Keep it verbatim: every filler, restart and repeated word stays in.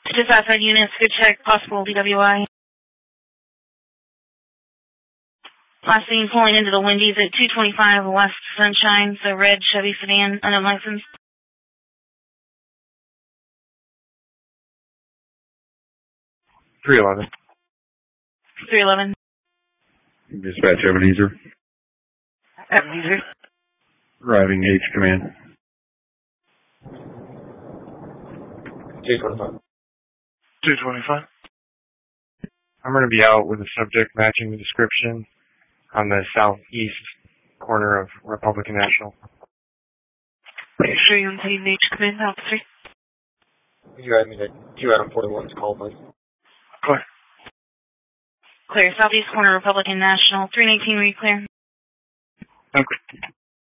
Just outside units, good check, possible D W I. Last seen pulling into the Wendy's at two twenty-five West Sunshine, so red Chevy sedan, unlicensed. three eleven. three eleven. Dispatch Ebenezer. Ebenezer. Arriving H command. two twenty-five. two twenty-five. I'm going to be out with a subject matching the description on the southeast corner of Republican National. Make sure you maintain H command, officer. You have me to two Adam forty-one's call, please. Clear. Clear, southeast corner Republican National, three nineteen, read clear. Okay.